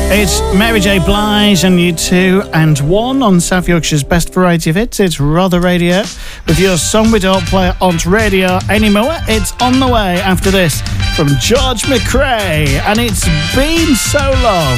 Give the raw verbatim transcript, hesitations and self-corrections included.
It's Mary J. Blige and You Two and One on South Yorkshire's best variety of hits. It's Rother Radio with your song we don't play on radio anymore. It's on the way after this from George McRae, and it's been so long.